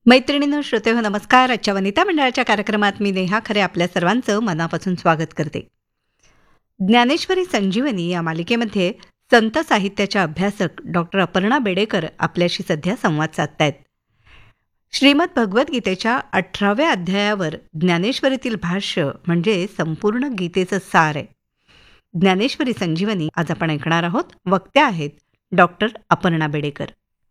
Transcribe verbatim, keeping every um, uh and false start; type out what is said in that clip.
मैत्रिणींनो, श्रोतेहो नमस्कार. आजच्या वनिता मंडळाच्या कार्यक्रमात मी नेहा खरे आपल्या सर्वांचं मनापासून स्वागत करते. ज्ञानेश्वरी संजीवनी या मालिकेमध्ये संत साहित्याच्या अभ्यासक डॉक्टर अपर्णा बेडेकर आपल्याशी सध्या संवाद साधतायत. श्रीमद भगवद्गीतेच्या अठराव्या अध्यायावर ज्ञानेश्वरीतील भाष्य म्हणजे संपूर्ण गीतेचं सार आहे. ज्ञानेश्वरी संजीवनी आज आपण ऐकणार आहोत. वक्त्या आहेत डॉक्टर अपर्णा बेडेकर.